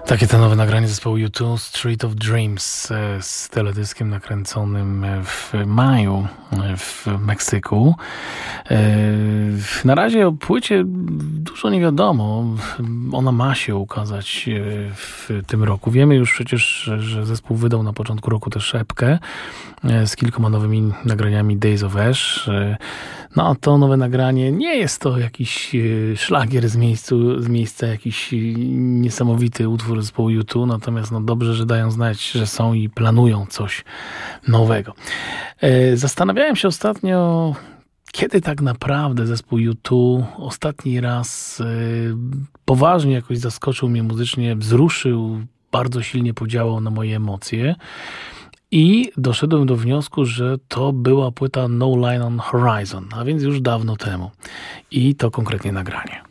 Takie to nowe nagranie zespołu U2, Street of Dreams, z teledyskiem nakręconym w maju w Meksyku. Na razie o płycie dużo nie wiadomo. Ona ma się ukazać w tym roku. Wiemy już przecież, że zespół wydał na początku roku też epkę z kilkoma nowymi nagraniami Days of Ash. No a to nowe nagranie nie jest to jakiś szlagier z miejsca, jakiś niesamowity utwór zespołu U2, natomiast no dobrze, że dają znać, że są i planują coś nowego. Zastanawiałem się ostatnio, kiedy tak naprawdę zespół U2 ostatni raz poważnie jakoś zaskoczył mnie muzycznie, wzruszył, bardzo silnie podziałał na moje emocje. I doszedłem do wniosku, że to była płyta No Line on Horizon, a więc już dawno temu. I to konkretnie nagranie.